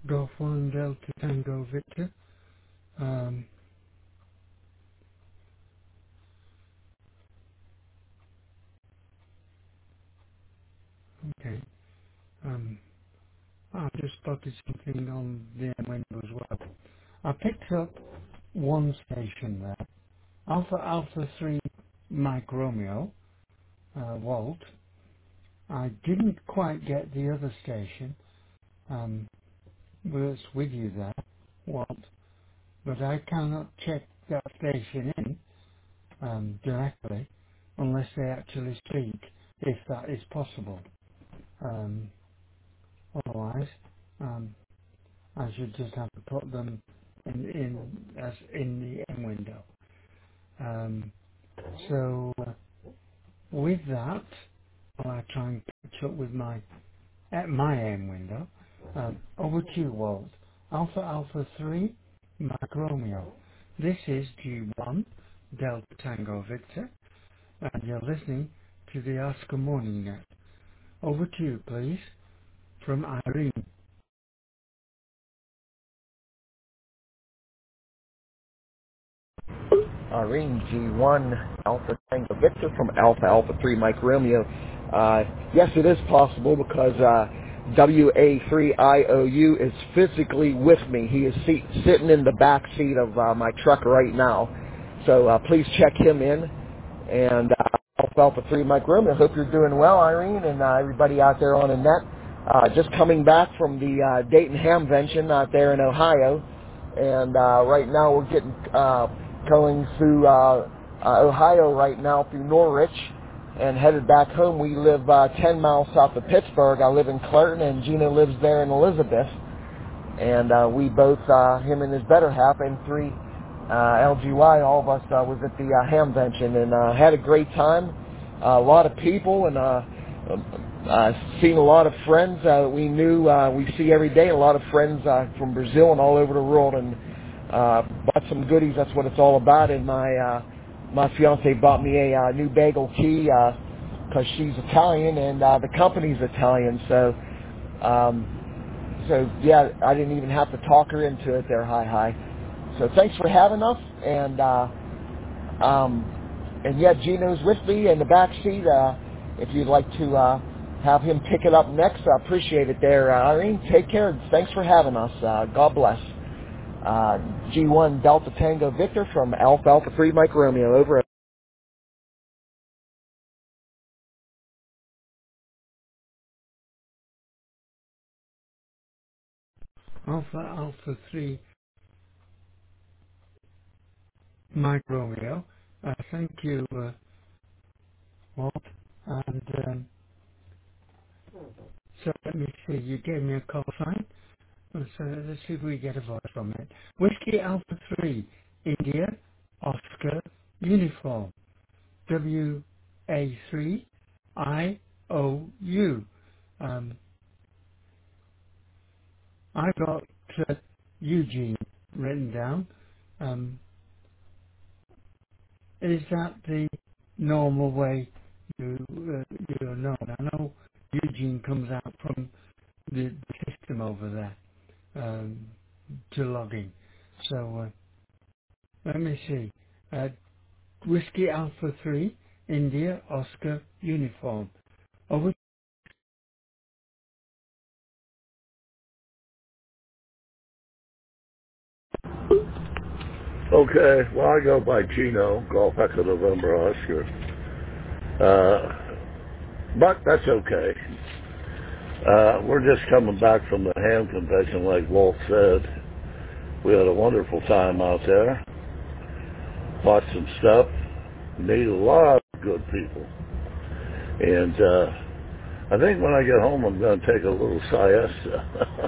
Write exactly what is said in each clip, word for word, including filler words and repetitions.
Golf one Delta Tango Victor. Um, okay. Um, I just spotted something on the M window as well. I picked up one station there. Alpha Alpha three Mike Romeo, uh, Walt. I didn't quite get the other station. Um, was with you there, Walt. But I cannot check that station in um, directly unless they actually speak, if that is possible. Um, otherwise, um, I should just have to put them in, in as in the M window. Um, so uh, with that, while I try and catch up with my at my M window, um, over to you, Walt. Alpha Alpha three, Mike Romeo. This is G one Delta Tango Victor, and you're listening to the Oscar Morning Net. Over to you, please, from Irene. Irene G one Alpha Tango Victor from Alpha Alpha three Mike Romeo. Uh, yes, it is possible because uh, W A three I O U is physically with me. He is seat, sitting in the back seat of uh, my truck right now. So uh, please check him in. And uh, Alpha Alpha three Mike Romeo. I hope you're doing well, Irene, and uh, everybody out there on the net. Uh, just coming back from the uh, Dayton Hamvention out there in Ohio. And uh, right now we're getting uh, going through uh, uh, Ohio right now through Norwich and headed back home. We live uh, ten miles south of Pittsburgh. I live in Clerton, and Gino lives there in Elizabeth. And uh, we both, uh, him and his better half, and three uh, L G Y, all of us uh, was at the uh, Hamvention and uh, had a great time. Uh, a lot of people, and uh, uh, seen a lot of friends uh, that we knew uh, we see every day. A lot of friends uh, from Brazil and all over the world, and uh, bought some goodies. That's what it's all about. And my uh, my fiance bought me a uh, new bagel key because she's Italian and uh, the company's Italian. So. Um, So, yeah, I didn't even have to talk her into it there, hi, hi. So thanks for having us, and, uh, um, and yeah, Gino's with me in the back seat. Uh, if you'd like to uh, have him pick it up next, I appreciate it there. Uh, Irene, take care. Thanks for having us. Uh, God bless. Uh, G one Delta Tango Victor from Alpha Alpha three Mike Romeo, over. Alpha Alpha three Mike Romeo. Uh, thank you, uh, Walt. And um, so let me see, you gave me a call sign. So let's see if we get a voice from it. Whiskey Alpha three, India, Oscar, Uniform, W A three I O U. Um, I got uh, Eugene written down. Um, is that the normal way you, uh, you're known? I know Eugene comes out from the, the system over there um, to logging. So uh, let me see. Uh, Whiskey Alpha three, India, Oscar, Uniform. Over. Okay, well, I go by Gino, Golf Echo November Oscar. Uh, but that's okay. Uh, we're just coming back from the Ham Convention, like Walt said. We had a wonderful time out there. Bought some stuff. Made a lot of good people. And uh, I think when I get home, I'm going to take a little siesta.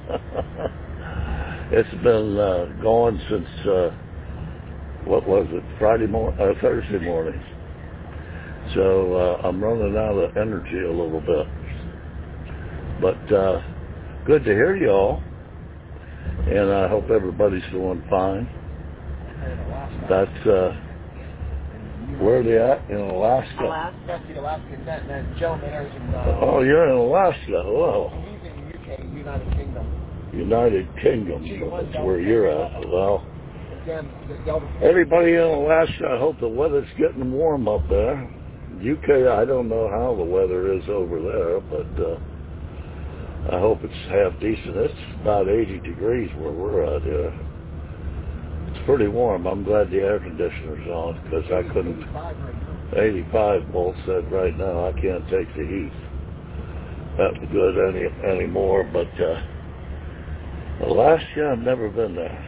It's been uh, going since, uh, what was it, Friday morning, uh, Thursday morning. So uh, I'm running out of energy a little bit. But uh, good to hear y'all. And I hope everybody's doing fine. That's, uh, where are they at? In Alaska. Alaska, the Alaska, that, that gentleman there is in, uh, Oh, you're in Alaska. Whoa. he's in the U K, United Kingdom. United Kingdom, that's where you're at. Well, everybody in Alaska, I hope the weather's getting warm up there. U K, I don't know how the weather is over there, but uh, I hope it's half decent. It's about eighty degrees where we're at here. It's pretty warm. I'm glad the air conditioner's on because I couldn't. eighty-five, Bolt said right now I can't take the heat. That's good any anymore, but uh, Alaska, I've never been there.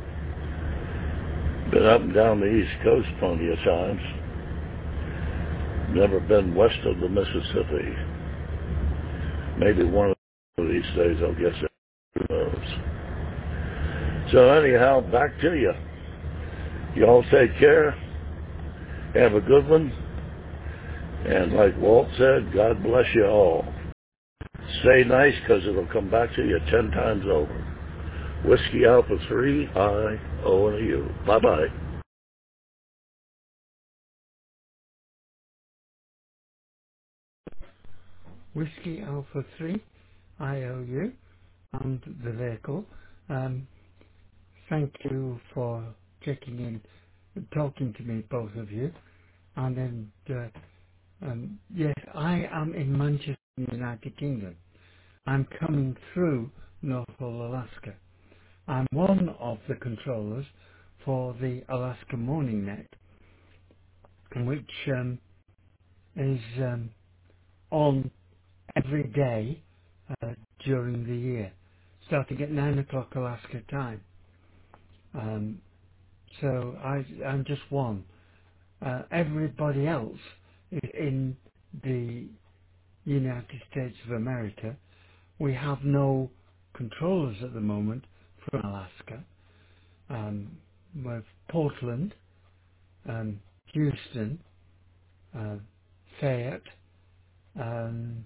Been up and down the East Coast plenty of times. Never been west of the Mississippi. Maybe one of these days I'll get there. Who knows? So anyhow, back to you. You all take care. Have a good one. And like Walt said, God bless you all. Stay nice because it'll come back to you ten times over. Whiskey Alpha three, I, O, and a U. Bye-bye. Whiskey Alpha three, I O U, and the vehicle. Um, thank you for checking in, talking to me, both of you. And then, uh, um, yes, I am in Manchester, United Kingdom. I'm coming through Northwell, Alaska. I'm one of the controllers for the Alaska Morning Net, which um, is um, on every day uh, during the year, starting at nine o'clock Alaska time. Um, so I, I'm just one. Uh, everybody else is in the United States of America. We have no controllers at the moment from Alaska. Um, with Portland, um, Houston, uh, Fayette, um,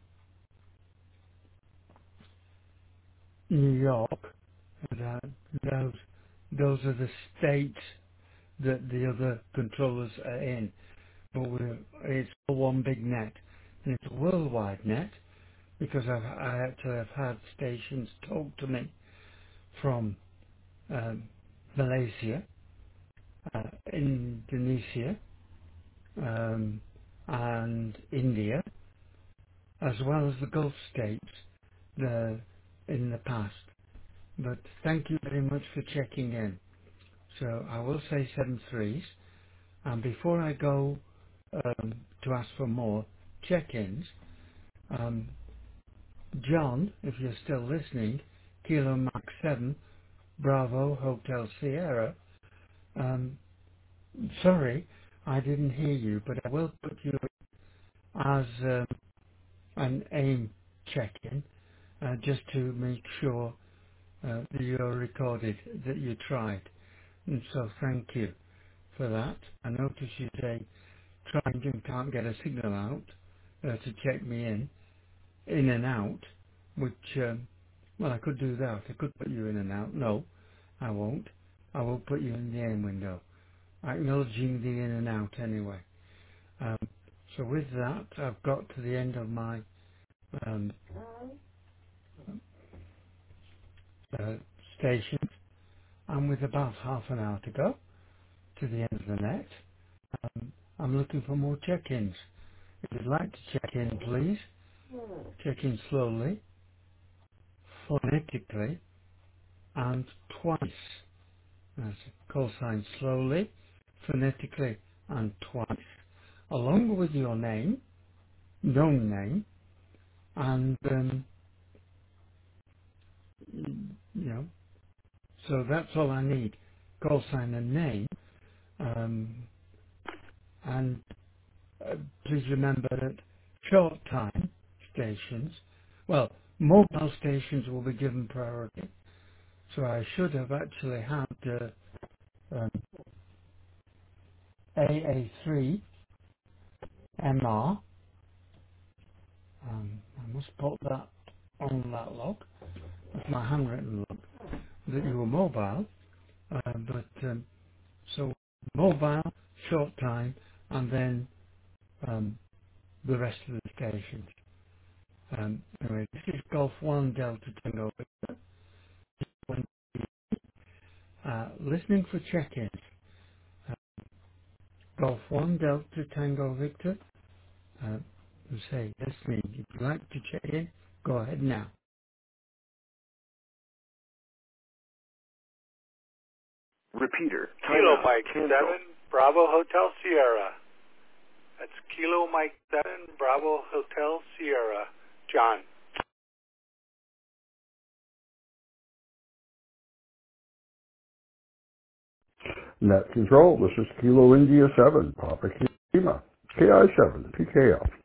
New York. That, those, those are the states that the other controllers are in. But we're, it's all one big net. And it's a worldwide net because I've, I actually have had stations talk to me from um, Malaysia, uh, Indonesia, um, and India, as well as the Gulf states the, in the past. But thank you very much for checking in. So I will say seven threes. And before I go um, to ask for more check-ins, um, John, if you're still listening, Kilo Max seven, Bravo Hotel Sierra, um, sorry, I didn't hear you, but I will put you as um, an AIM check-in, uh, just to make sure uh, that you're recorded, that you tried. And so thank you for that. I notice you say trying and can't get a signal out uh, to check me in, in and out, which, um, well, I could do that. I could put you in and out. No, I won't. I will put you in the AIM window, acknowledging the in and out anyway. Um, so with that, I've got to the end of my um, uh, station, and with about half an hour to go to the end of the net, um, I'm looking for more check-ins. If you'd like to check in, please check in slowly, phonetically, and twice. That's call sign slowly, phonetically, and twice, along with your name, known name, and um, you know. So that's all I need: call sign and name. Um, and uh, please remember that short time stations, well, mobile stations will be given priority. So I should have actually had uh, um, A A three M R. Um, I must put that on that log. That's my handwritten log. That you were mobile, uh, but um, so mobile, short time, and then um, the rest of the stations. Um, anyway, this is Golf One Delta Tango. listening for check-ins. Uh, Golf one Delta Tango Victor. Uh, will say, listening. If you'd like to check in, go ahead now. Repeater. Kilo Timeout. Mike Cancel. seven, Bravo Hotel Sierra. That's Kilo Mike seven, Bravo Hotel Sierra. John. Net Control, this is Kilo India seven, Papa Kima, K I seven, P K F.